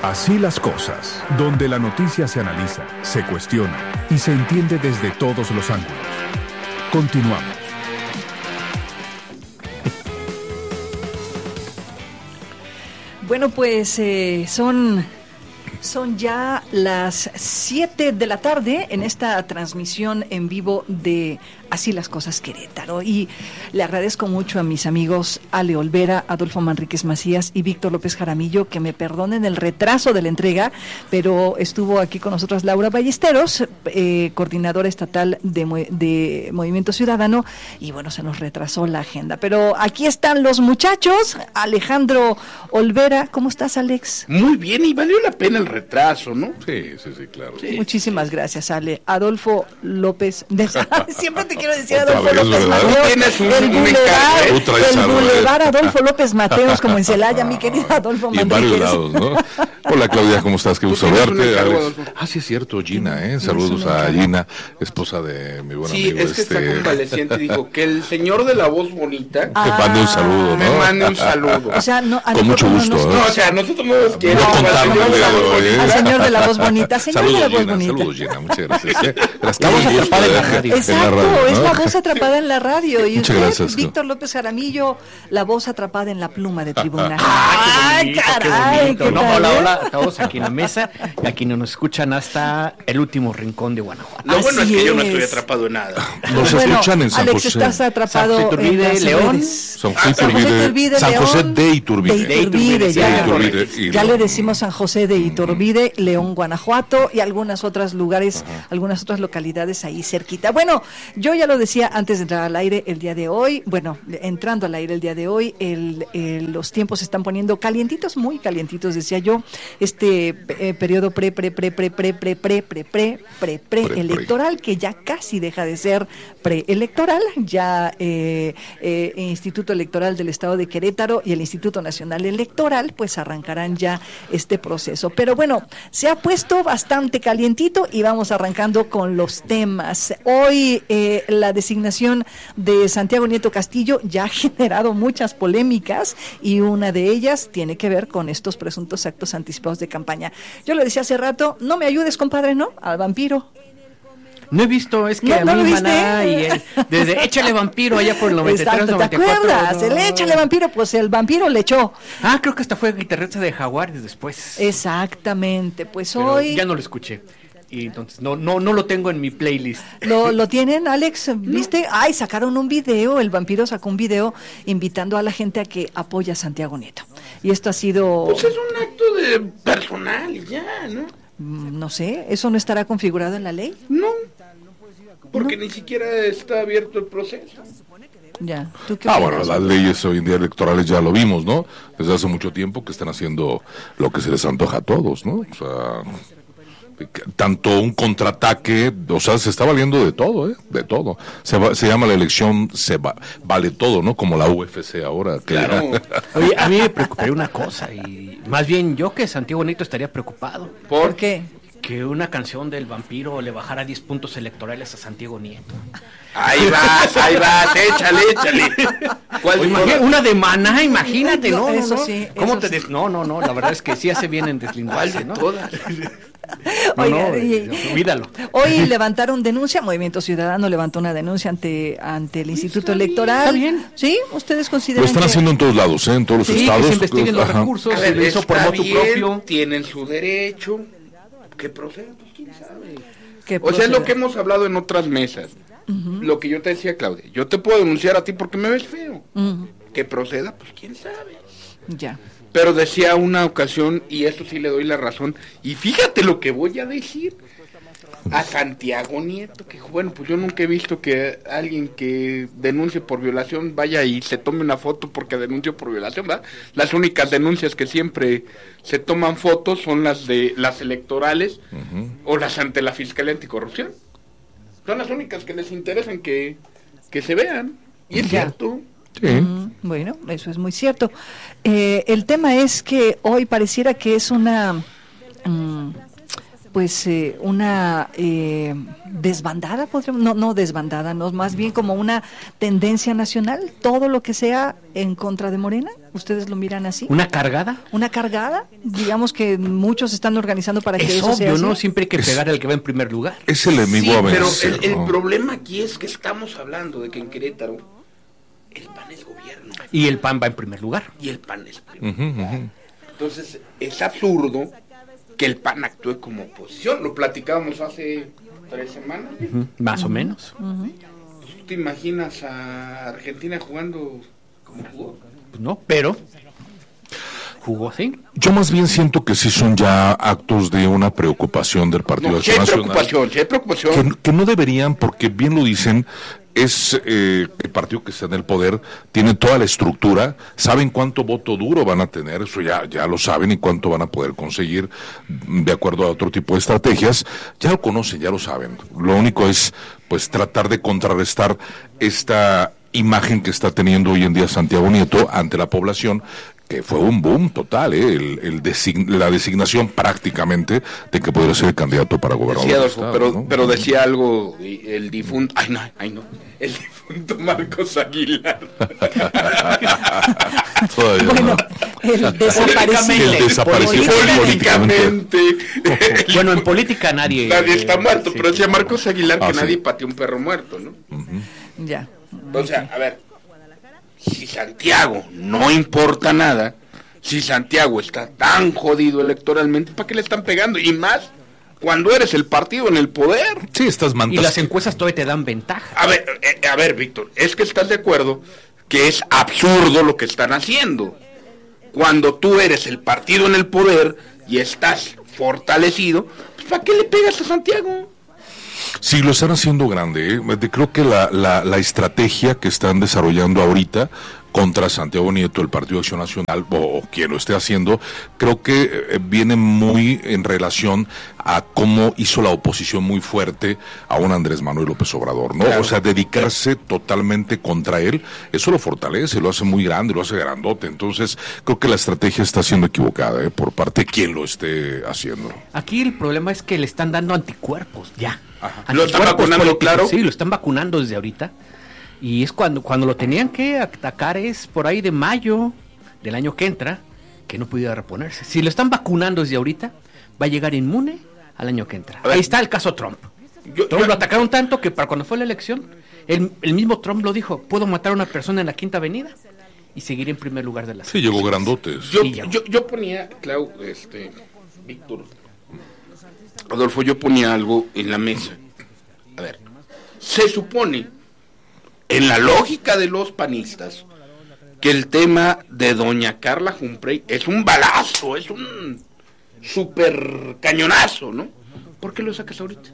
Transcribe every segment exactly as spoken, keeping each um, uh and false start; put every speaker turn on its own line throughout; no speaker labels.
Así las cosas, donde la noticia se analiza, se cuestiona y se entiende desde todos los ángulos. Continuamos.
Bueno, pues eh, son, son ya las siete de la tarde en esta transmisión en vivo de Así las Cosas Querétaro, y le agradezco mucho a mis amigos Ale Olvera, Adolfo Manríquez Macías y Víctor López Jaramillo que me perdonen el retraso de la entrega, pero estuvo aquí con nosotros Laura Ballesteros, eh, coordinadora estatal de, de Movimiento Ciudadano, y bueno, se nos retrasó la agenda, pero aquí están los muchachos. Alejandro Olvera, ¿cómo estás, Alex?
Muy bien, y valió la pena el retraso, ¿no?
Sí, sí, sí, claro.
Sí, Muchísimas sí. gracias, Ale. Adolfo López, de... siempre te quiero decir
Otra
Adolfo
vez,
López
¿verdad?
Mateos,
Tienes un-
el
un
bulevar,
encargo,
¿eh?
el bulevar Adolfo López Mateos, como en Celaya, mi querido Adolfo
Y en
Manríquez.
varios lados, ¿no? Hola, Claudia, ¿cómo estás? Qué gusto
tienes un
verte.
encargo,
Alex.
Adolfo.
Ah, sí es cierto, Gina, ¿eh?
Tienes
Saludos
un
a
encargo.
Gina, esposa de mi buen
Sí,
amigo.
es que está
este...
convaleciente, dijo que el señor de la voz bonita
Te mande un saludo,
me
¿no?
mande un saludo.
O sea, no, a
Con mucho
nosotros no
gusto,
nos-
¿eh?
No, o sea, nosotros no nos queremos.
No
al
contarme
señor
el
de la
día de
voz
hoy, ¿eh?
bonita.
Al señor de la voz bonita, señor
Saludos,
de la voz
Gina,
bonita.
saludos, Gina, muchas gracias. ¿eh? Las
La voz
un gusto,
atrapada en la
¿eh?
radio.
Exacto,
En la radio,
es
¿no?
la voz atrapada en la radio. Y
Muchas
usted,
gracias.
Víctor López Jaramillo, la voz atrapada en la pluma de tribuna.
¡Ay, qué bonito, qué
caray!
bonito!
¿Qué
No,
tal,
hola,
eh?
hola a todos aquí en la mesa y a quienes nos escuchan hasta el último rincón de Guanajuato.
Lo bueno es
Así
que yo no
es.
estoy atrapado en nada.
Nos
Bueno,
escuchan en San
Alex,
José.
estás atrapado
San José
en
Iturbide,
las
León.
redes.
San
Ah,
José
San José
Iturbide,
Iturbide,
San José
León.
de Iturbide.
De Iturbide, ya.
De Iturbide, y
Ya
León.
le decimos San José de Iturbide, León, Guanajuato, y algunas otras lugares, Ajá. algunas otras localidades ahí cerquita. Bueno, yo ya lo decía antes de entrar al aire el día de hoy, bueno, entrando al aire el día de hoy, el, el, los tiempos se están poniendo calientitos, muy calientitos, decía yo, este eh, periodo pre, pre, pre, pre, pre, pre, pre, pre, pre, pre, pre, electoral, que ya casi deja de ser preelectoral, ya eh, eh, Instituto Electoral del Estado de Querétaro y el Instituto Nacional Electoral, pues arrancarán ya este proceso. Pero bueno, se ha puesto bastante calientito y vamos arrancando con los temas. Hoy eh, la designación de Santiago Nieto Castillo ya ha generado muchas polémicas y una de ellas tiene que ver con estos presuntos actos anticipados de campaña. Yo le decía hace rato, no me ayudes, compadre, ¿no? Al vampiro.
No he visto, es que
¿No,
a
no
mí
lo viste?
Maná y el, desde Échale Vampiro allá por el noventa y tres,
Exacto, ¿te
noventa y cuatro.
acuerdas?
No.
El échale vampiro, pues el vampiro le echó.
Ah, creo que hasta fue guitarrista de Jaguares después.
Exactamente, pues
Pero
hoy...
ya no lo escuché. Y entonces no no no lo tengo en mi playlist.
¿Lo, lo tienen, Alex? ¿Viste? No. Ay, sacaron un video, el vampiro sacó un video invitando a la gente a que apoye a Santiago Nieto. Y esto ha sido...
Pues es un acto de personal, ya, ¿no?
No sé, ¿eso no estará configurado en la ley?
No, porque ¿No? ni siquiera está abierto el proceso.
Ya. ¿Tú qué
ah,
opinas?
bueno, las leyes hoy en día electorales ya lo vimos, ¿no? Desde hace mucho tiempo que están haciendo lo que se les antoja a todos, ¿no? O sea... tanto un contraataque, o sea, se está valiendo de todo, ¿eh? De todo. Se, va, se llama la elección, se va, vale todo, ¿no? Como la U F C ahora. Que
claro.
Oye, a mí me preocuparía una cosa, y más bien yo que Santiago Nieto estaría preocupado.
¿Por qué?
Que una canción del vampiro le bajara diez puntos electorales a Santiago Nieto.
Ahí vas, ahí vas, échale, échale.
¿Cuál o imagina, una de Maná, imagínate, ¿no?
no eso
no,
sí.
¿Cómo
eso
te
sí.
des... No, no, no, la verdad es que sí hace bien en deslindarse, ¿no?
Todas.
No,
Oiga,
no,
y,
olvídalo.
Hoy levantaron denuncia, Movimiento Ciudadano levantó una denuncia ante ante el Instituto Electoral.
Está bien.
¿Sí? ¿Ustedes consideran
Lo están
que...
haciendo en todos lados, ¿eh? En todos los
sí,
estados.
Que se investiguen los
Ajá.
recursos,
A ver,
se lo hizo por
está
motu
bien,
propio.
Tienen su derecho. ¿Qué procede? Pues quién sabe.
¿Qué
O sea, es lo
procede?
que hemos hablado en otras mesas. Uh-huh. Lo que yo te decía, Claudia. Yo te puedo denunciar a ti porque me ves feo. Uh-huh. ¿Qué proceda? Pues quién sabe.
Ya.
Pero decía una ocasión, y esto sí le doy la razón, y fíjate lo que voy a decir, a Santiago Nieto, que bueno, pues yo nunca he visto que alguien que denuncie por violación vaya y se tome una foto porque denunció por violación, ¿verdad? Las únicas denuncias que siempre se toman fotos son las de las electorales uh-huh. o las ante la Fiscalía Anticorrupción. Son las únicas que les interesan que, que se vean, y es
ya.
cierto.
Sí.
Mm, bueno, eso es muy cierto. Eh, el tema es que hoy pareciera que es una... Mm, pues eh, una eh, desbandada, podríamos, no, no desbandada, no, más bien como una tendencia nacional, todo lo que sea en contra de Morena, ¿ustedes lo miran así?
¿Una cargada?
Una cargada, digamos que muchos están organizando para que
es
eso sea
obvio,
así.
¿no? Siempre hay que
Es-
pegar al que va en primer lugar.
Es el enemigo
Sí,
a
pero
vencer.
el, el
¿no?
problema aquí es que estamos hablando de que en Querétaro el P A N es gobierno
Y el P A N va en primer lugar.
y el P A N es primer.
Ujú, ujú.
Entonces es absurdo que el P A N actúe como oposición. Lo platicábamos hace tres semanas.
Ujú, Más o menos.
¿Tú te imaginas a Argentina jugando como jugó?
Pues no, pero jugó, sí.
Yo más bien siento que sí son ya actos de una preocupación del Partido
No, sí
Acción
hay
Nacional.
preocupación, sí hay preocupación.
Que, que no deberían, porque bien lo dicen, es eh, el partido que está en el poder, tiene toda la estructura, saben cuánto voto duro van a tener, eso ya, ya lo saben, y cuánto van a poder conseguir mm, de acuerdo a otro tipo de estrategias, ya lo conocen, ya lo saben. Lo único es pues tratar de contrarrestar esta imagen que está teniendo hoy en día Santiago Nieto ante la población, que fue un boom total, ¿eh? el, el design- la designación prácticamente de que podría ser el candidato para gobernador.
Decía
del
Adolfo,
estado,
pero,
¿no?
pero decía algo y el difunto, ay no, ay no, el difunto Marcos Aguilar.
Todavía
Bueno,
no.
el desaparecido.
El desaparecido
Políticamente.
Bueno, en política nadie...
Nadie está muerto,
sí,
pero decía Marcos Aguilar que
Ah, sí.
nadie pateó un perro muerto, ¿no?
Ya.
O sea, a ver, si Santiago no importa nada, si Santiago está tan jodido electoralmente, ¿para qué le están pegando? Y más cuando eres el partido en el poder.
Sí, estas
Y
mantas.
las encuestas todavía te dan ventaja.
A ver, eh, a ver, Víctor, es que estás de acuerdo que es absurdo lo que están haciendo. Cuando tú eres el partido en el poder y estás fortalecido, pues ¿para qué le pegas a Santiago?
Sí, lo están haciendo grande. ¿eh? De- Creo que la, la, la estrategia que están desarrollando ahorita contra Santiago Nieto, el Partido Acción Nacional, o, o quien lo esté haciendo, creo que eh, viene muy en relación a cómo hizo la oposición muy fuerte a un Andrés Manuel López Obrador, ¿no?
Claro.
O sea, dedicarse totalmente contra él, eso lo fortalece, lo hace muy grande, lo hace grandote. Entonces, creo que la estrategia está siendo equivocada, ¿eh? Por parte de quien lo esté haciendo.
Aquí el problema es que le están dando anticuerpos, ya.
Lo están
Anticuerpos
vacunando,
políticos,
claro.
Sí, lo están vacunando desde ahorita. Y es cuando, cuando lo tenían que atacar es por ahí de mayo del año que entra, que no pudiera reponerse. Si lo están vacunando desde ahorita, va a llegar inmune al año que entra.
A ver.
Ahí está el caso Trump.
Yo-
Trump
yo-
lo atacaron tanto que para cuando fue la elección, el, el mismo Trump lo dijo, puedo matar a una persona en la Quinta Avenida y seguir en primer lugar de la
Sí, llegó grandotes.
Yo,
Sí, ya.
yo, yo ponía, Clau, este, Víctor, Adolfo, yo ponía algo en la mesa. A ver, se supone, en la lógica de los panistas, que el tema de doña Carla Humphrey es un balazo, es un super cañonazo, ¿no? ¿Por qué lo sacas ahorita?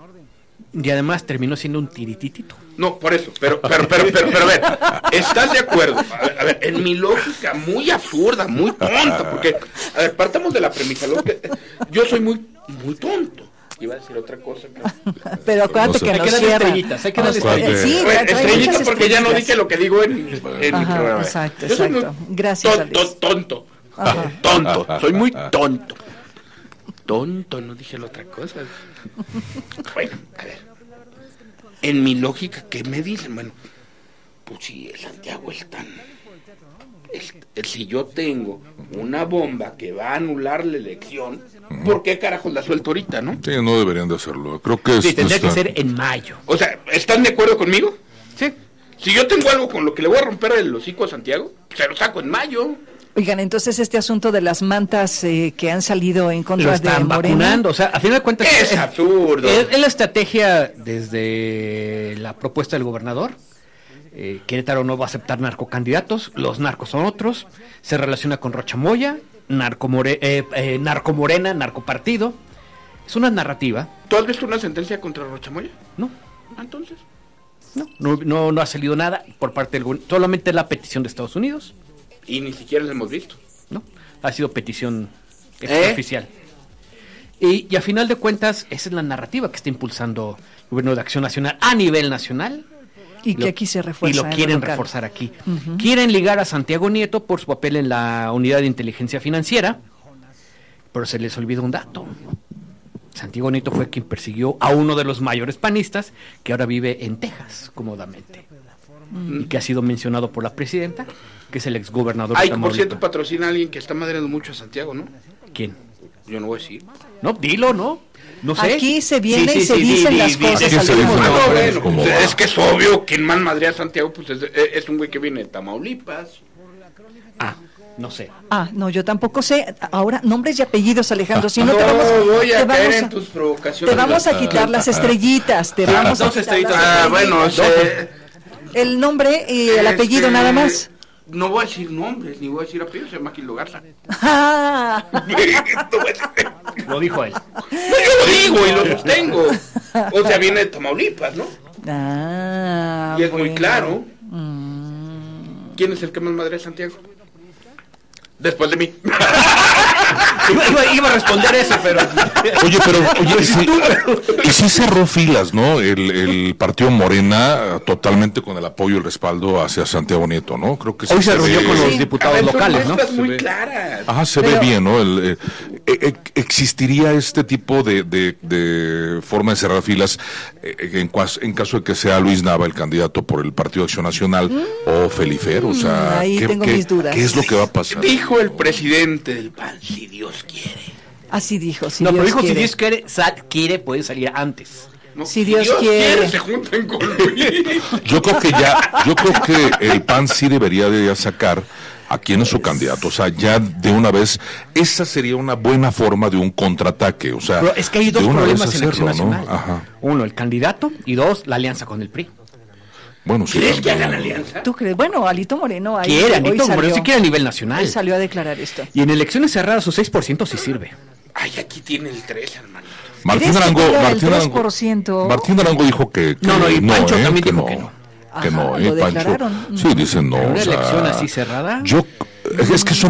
Y además terminó siendo un tirititito.
No, por eso, pero, pero, pero, pero, pero a ver, ¿estás de acuerdo? A ver, a ver, en mi lógica muy absurda, muy tonta, porque, a ver, partamos de la premisa, lo que- yo soy muy, muy tonto. Iba a decir otra cosa. Que,
Pero acuérdate
No sé.
que
Hay
nos
que darle
cierra.
estrellitas, hay que darle
Nos-
estrellitas.
Sí,
A ver,
trae- trae
estrellita
muchas
porque ya no
estrellitas.
dije lo que digo en, en mi
Ajá,
programa.
exacto,
Yo soy
exacto.
muy
Gracias,
tonto,
Alex.
tonto,
Ajá.
tonto, soy muy tonto. Tonto, no dije la otra cosa. Bueno, a ver. En mi lógica, ¿qué me dicen? Bueno, pues si el Santiago es tan... es- si yo tengo una bomba que va a anular la elección, ¿por qué carajos la suelto ahorita, no?
Sí, no deberían de hacerlo. Creo que
Sí,
es,
tendría que
está-
ser en mayo.
O sea, ¿están de acuerdo conmigo?
Sí.
Si yo tengo algo con lo que le voy a romper el hocico a Santiago, se lo saco en mayo.
Oigan, entonces este asunto de las mantas eh, que han salido en
Lo
contra de
están
Morena.
vacunando. O sea, a final de cuentas...
Es absurdo.
Es, es la estrategia desde la propuesta del gobernador. Eh, Querétaro no va a aceptar narcocandidatos, los narcos son otros. Se relaciona con Rocha Moya, narcomore, eh, eh, narcomorena, narcopartido. Es una narrativa,
¿Tú has visto una sentencia contra Rochamoya?
¿no?
Ah, entonces.
No, no, no, no ha salido nada por parte del gobierno. Solamente la petición de Estados Unidos,
Y ni siquiera la hemos visto.
¿no? Ha sido petición
¿Eh?
extraoficial. Y, y a final de cuentas, esa es la narrativa que está impulsando el gobierno de Acción Nacional a nivel nacional.
Y que
Lo-
aquí se refuerza.
Y lo
en
quieren
local.
reforzar aquí. Quieren ligar a Santiago Nieto por su papel en la unidad de inteligencia financiera, pero se les olvida un dato. Santiago Nieto fue quien persiguió a uno de los mayores panistas que ahora vive en Texas, cómodamente. Mm. Y que ha sido mencionado por la presidenta, que es el exgobernador de
Ay,
Tamaulipas.
por cierto, patrocina a alguien que está madreando mucho a Santiago, ¿no?
¿Quién?
Yo no voy a decir.
No, dilo, ¿no? No sé.
Aquí se viene
Sí, sí,
y se
sí,
dicen
di,
las
di,
cosas
di,
al
se
mismo
dice,
Ah,
no,
tiempo.
no,
pero es
bueno,
como-
pues, es que es obvio, quien más madrea a Santiago, pues es, es un güey que viene de Tamaulipas.
Ah, no sé.
Ah, no, yo tampoco sé. Ahora, nombres y apellidos, Alejandro. Si no,
No,
te vamos,
voy a
te
caer
vamos
en
a-
tus provocaciones.
te vamos a quitar las estrellitas. Te vamos a
Dos
quitar
estrellitas.
las
Ah, bueno,
estrellitas.
se-
El nombre y el
este,
apellido nada más.
No voy a decir nombres, ni voy a decir apellidos, se llama Gildo Garza.
Ah.
No voy a decir-
Lo dijo él.
No, yo lo digo y lo sostengo. O sea, viene de Tamaulipas, ¿no?
Ah,
Y es muy
bueno.
claro.
Mm.
¿Quién es el que más madrea a Santiago? Después de mí.
Iba, iba- iba a responder eso, pero...
Oye, pero, oye, sí, y sí cerró filas, ¿no? El, el partido Morena totalmente con el apoyo y el respaldo hacia Santiago Nieto, ¿no? Creo que sí
Hoy se reunió
ve-
con los
Sí.
diputados
A ver, son
locales, ¿no?
muestras
Se
muy
ve.
claras.
Ajá, se
Pero-
ve bien, ¿no? El, eh, eh, eh, ¿existiría este tipo de, de, de forma de cerrar filas eh, en, cuas- en caso de que sea Luis Nava el candidato por el Partido Acción Nacional o Felifer? O sea,
Mm, ahí
¿qué,
tengo
qué-
mis dudas.
¿qué es lo que va a pasar?
Dijo el presidente del P A N, si Dios quiere.
Así dijo. Si
no,
Dios
pero dijo,
quiere.
si Dios quiere, sal, quiere, puede salir antes.
No,
Si Dios quiere.
se junten con Luis.
Yo creo que ya, yo creo que el P A N sí debería de ya sacar a quién es su candidato, o sea, ya de una vez, esa sería una buena forma de un contraataque, o sea,
Pero es que hay dos
de una
problemas
vez
en la Acción
hacerlo, ¿no?
Nacional.
Ajá.
Uno, el candidato, y dos, la alianza con el P R I.
Bueno, sí.
¿Crees que hagan
también.
alianza?
¿Tú crees? Bueno, Alito Moreno ahí
Quiere,
hoy
Anito
salió,
Moreno, sí quiere a nivel nacional.
hoy salió a declarar esto.
Y en elecciones cerradas su seis por ciento sí sirve.
Ay, aquí tiene el tres, hermanito.
Martín
¿Crees que
Arango,
tenga el
Martín
tres
Arango,
por ciento?
Martín Arango dijo que, que
No, no, y Pancho
¿eh?
también
que
dijo
no,
que no.
que
Ajá,
no, ¿eh?
lo
Pancho.
declararon.
Sí, dicen no.
Pero
o
una
sea,
elección así cerrada.
Yo, es que son